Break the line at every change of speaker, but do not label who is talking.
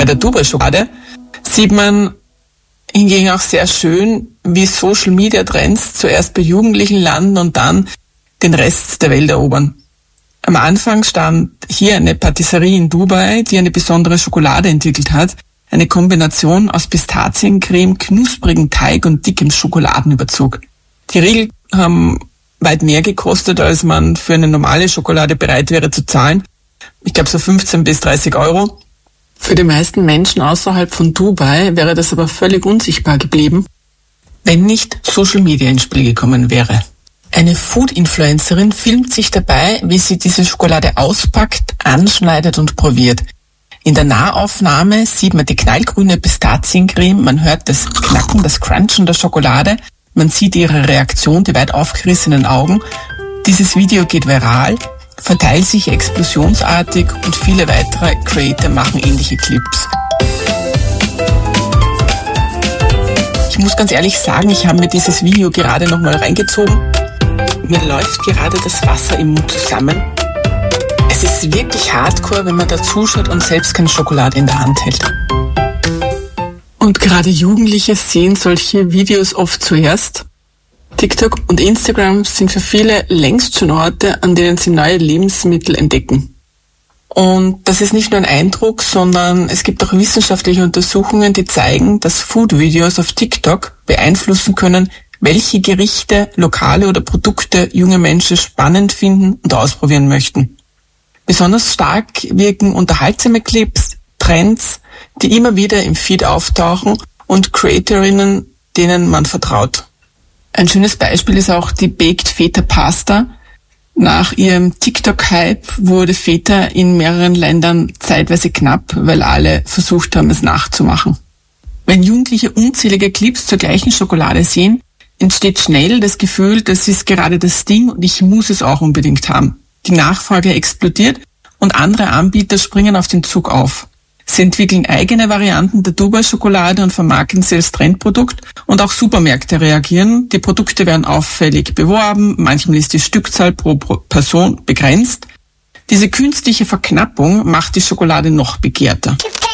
der Dubai-Schokolade sieht man hingegen auch sehr schön, wie Social-Media-Trends zuerst bei Jugendlichen landen und dann den Rest der Welt erobern. Am Anfang stand hier eine Patisserie in Dubai, die eine besondere Schokolade entwickelt hat. Eine Kombination aus Pistaziencreme, knusprigen Teig und dickem Schokoladenüberzug. Die Riegel haben weit mehr gekostet, als man für eine normale Schokolade bereit wäre zu zahlen. Ich glaube so 15 bis 30 Euro. Für die meisten Menschen außerhalb von Dubai wäre das aber völlig unsichtbar geblieben, wenn nicht Social Media ins Spiel gekommen wäre. Eine Food-Influencerin filmt sich dabei, wie sie diese Schokolade auspackt, anschneidet und probiert. In der Nahaufnahme sieht man die knallgrüne Pistaziencreme, man hört das Knacken, das Crunchen der Schokolade, man sieht ihre Reaktion, die weit aufgerissenen Augen. Dieses Video geht viral, verteilt sich explosionsartig und viele weitere Creator machen ähnliche Clips. Ich muss ganz ehrlich sagen, ich habe mir dieses Video gerade nochmal reingezogen. Mir läuft gerade das Wasser im Mund zusammen. Es ist wirklich hardcore, wenn man da zuschaut und selbst keine Schokolade in der Hand hält. Und gerade Jugendliche sehen solche Videos oft zuerst. TikTok und Instagram sind für viele längst schon Orte, an denen sie neue Lebensmittel entdecken. Und das ist nicht nur ein Eindruck, sondern es gibt auch wissenschaftliche Untersuchungen, die zeigen, dass Food-Videos auf TikTok beeinflussen können, welche Gerichte, Lokale oder Produkte junge Menschen spannend finden und ausprobieren möchten. Besonders stark wirken unterhaltsame Clips, Trends, die immer wieder im Feed auftauchen und Creatorinnen, denen man vertraut. Ein schönes Beispiel ist auch die Baked Feta Pasta. Nach ihrem TikTok-Hype wurde Feta in mehreren Ländern zeitweise knapp, weil alle versucht haben, es nachzumachen. Wenn Jugendliche unzählige Clips zur gleichen Schokolade sehen, entsteht schnell das Gefühl, das ist gerade das Ding und ich muss es auch unbedingt haben. Die Nachfrage explodiert und andere Anbieter springen auf den Zug auf. Sie entwickeln eigene Varianten der Dubai-Schokolade und vermarkten sie als Trendprodukt und auch Supermärkte reagieren. Die Produkte werden auffällig beworben, manchmal ist die Stückzahl pro Person begrenzt. Diese künstliche Verknappung macht die Schokolade noch begehrter.